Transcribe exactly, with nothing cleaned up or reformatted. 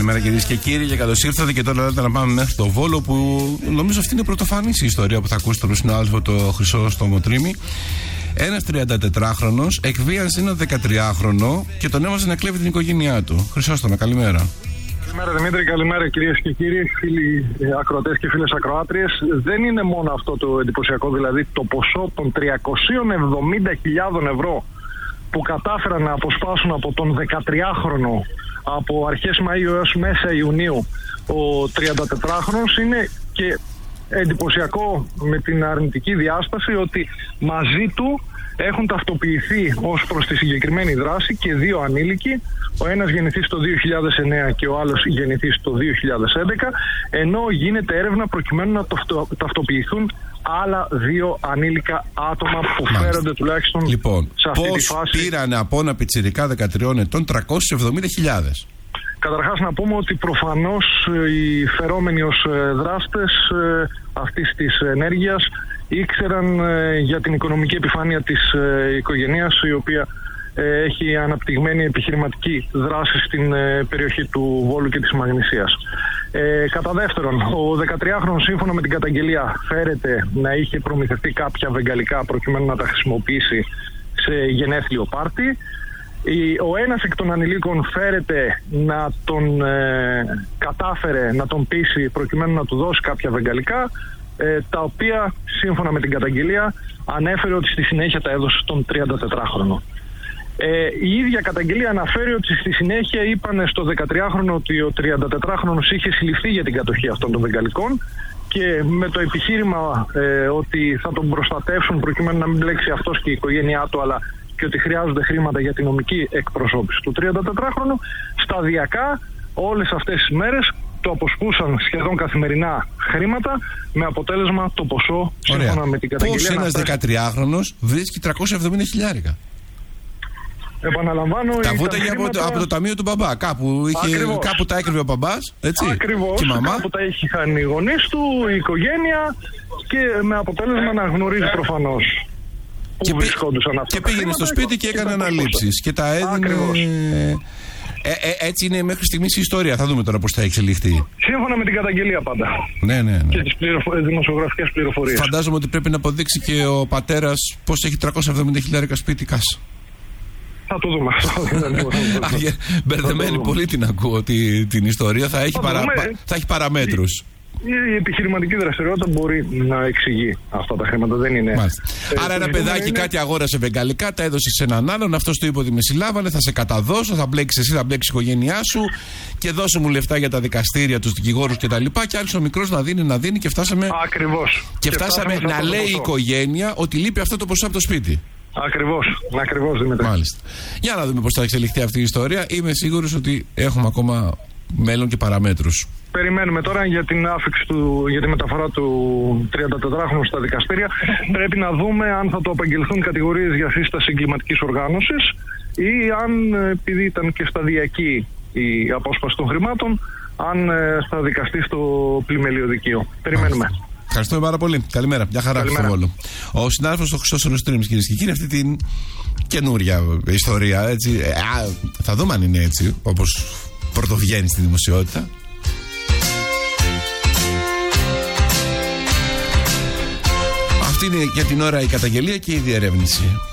Καλημέρα κυρίες και κύριοι, και καλώς ήρθατε. Και τώρα να πάμε μέχρι το Βόλο, που νομίζω αυτή είναι πρωτοφανής η ιστορία που θα ακούσετε τον συνάδελφο το Χρυσό στο Μοτρίμι. Ένας τριαντατετράχρονος εκβίασε ένα δεκατριάχρονο και τον έβαζε να κλέβει την οικογένειά του. Χρυσόστομα, καλημέρα. Καλημέρα Δημήτρη, καλημέρα κυρίες και κύριοι, φίλοι ακροατές και φίλες ακροάτριες. Δεν είναι μόνο αυτό το εντυπωσιακό, δηλαδή το ποσό των τριακόσιες εβδομήντα χιλιάδες ευρώ που κατάφεραν να αποσπάσουν από τον δεκατριάχρονο από αρχές Μαΐου έως μέσα Ιουνίου ο τριαντατετράχρονος, είναι και εντυπωσιακό με την αρνητική διάσταση ότι μαζί του έχουν ταυτοποιηθεί ως προς τη συγκεκριμένη δράση και δύο ανήλικοι, ο ένας γεννηθής το δύο χιλιάδες εννέα και ο άλλος γεννηθής το δύο χιλιάδες έντεκα, ενώ γίνεται έρευνα προκειμένου να ταυτοποιηθούν άλλα δύο ανήλικα άτομα που Μάλιστα. φέρονται τουλάχιστον λοιπόν, σε αυτή τη φάση. Πώς πήρανε από ένα πιτσιρικά δεκατριών ετών τριακόσιες εβδομήντα χιλιάδες? Καταρχάς να πούμε ότι προφανώς οι φερόμενοι ως δράστες αυτής της ενέργειας ήξεραν για την οικονομική επιφάνεια της οικογένειας, η οποία έχει αναπτυγμένη επιχειρηματική δράση στην περιοχή του Βόλου και της Μαγνησίας. Ε, κατά δεύτερον, ο δεκατριάχρονος σύμφωνα με την καταγγελία φέρεται να είχε προμηθευτεί κάποια βεγγαλικά προκειμένου να τα χρησιμοποιήσει σε γενέθλιο πάρτι. Ο ένας εκ των ανηλίκων φέρεται να τον ε, κατάφερε να τον πείσει προκειμένου να του δώσει κάποια βεγγαλικά, ε, τα οποία σύμφωνα με την καταγγελία ανέφερε ότι στη συνέχεια τα έδωσε στον τριαντατετράχρονο. Ε, η ίδια καταγγελία αναφέρει ότι στη συνέχεια είπαν στο δεκατριάχρονο ότι ο τριαντατετράχρονος είχε συλληφθεί για την κατοχή αυτών των βεγγαλικών και με το επιχείρημα ε, ότι θα τον προστατεύσουν προκειμένου να μην μπλέξει αυτός και η οικογένειά του, αλλά και ότι χρειάζονται χρήματα για την νομική εκπροσώπηση του τριαντατετράχρονου, σταδιακά όλες αυτές τις μέρες το αποσπούσαν σχεδόν καθημερινά χρήματα, με αποτέλεσμα το ποσό σύμφωνα με την καταγγελία. Πώς ένας δεκατριάχρονος βρίσκει τριακόσιες εβδομήντα χιλιάρικα? Επαναλαμβάνω, τα βούταγε χρήματα... από, από το ταμείο του μπαμπά. Κάπου, είχε, κάπου τα έκρυβε ο μπαμπάς, έτσι. Ακριβώς. Και η μαμά. Κάπου τα είχαν οι γονείς του, η οικογένεια, και με αποτέλεσμα να γνωρίζει προφανώς και, πή... και πήγαινε στο σπίτι και έκανε αναλήψεις και τα έδινε. Ε, ε, έτσι είναι μέχρι στιγμής η ιστορία. Θα δούμε τώρα πώς θα εξελιχθεί. Σύμφωνα με την καταγγελία πάντα. Ναι, ναι, ναι. Και τις πληροφο... δημοσιογραφικές πληροφορίες. Φαντάζομαι ότι πρέπει να αποδείξει και ο πατέρας πώς έχει τριακόσιες εβδομήντα χιλιάρικα σπίτι κάσα. Θα το δούμε. Μπερδεμένη πολύ την ακούω τη, την ιστορία. Θα έχει, παρα... θα έχει παραμέτρους. Η επιχειρηματική δραστηριότητα μπορεί να εξηγεί αυτά τα χρήματα, δεν είναι. Ε, Άρα, ένα παιδάκι είναι... κάτι αγόρασε βεγγαλικά, τα έδωσε σε έναν άλλον. Αυτό του είπε ότι με συλλάβανε, θα σε καταδώσω, θα μπλέξει εσύ, θα μπλέξει η οικογένειά σου και δώσε μου λεφτά για τα δικαστήρια, του δικηγόρου κτλ. Και, και άρχισε ο μικρός να δίνει, να δίνει και φτάσαμε. Ακριβώς. Και, και φτάσαμε, φτάσαμε να λέει η οικογένεια ότι λείπει αυτό το ποσό από το σπίτι. Ακριβώς, ακριβώς Δημήτρη. Μάλιστα. Για να δούμε πώς θα εξελιχθεί αυτή η ιστορία. Είμαι σίγουρος ότι έχουμε ακόμα μέλλον και παραμέτρους. Περιμένουμε τώρα για την άφιξη του, για τη μεταφορά του τριαντατετράχρονου στα δικαστήρια. Πρέπει να δούμε αν θα το απαγγελθούν κατηγορίες για σύσταση εγκληματικής οργάνωσης ή αν, επειδή ήταν και σταδιακή η απόσπαση των χρημάτων, αν θα δικαστεί στο πλημελιωδικείο. Περιμένουμε. Μάλιστα. Ευχαριστούμε πάρα πολύ. Καλημέρα. Μια χαρά στο Βόλο. Ο συνάδελφος στο Χρυσό Σολοστρίμης, κυρίες και κύριοι, αυτή την καινούρια ιστορία. Έτσι. Ε, α, θα δούμε αν είναι έτσι, όπως πρωτοβγαίνει στη δημοσιότητα. Αυτή είναι για την ώρα η καταγγελία και η διερεύνηση.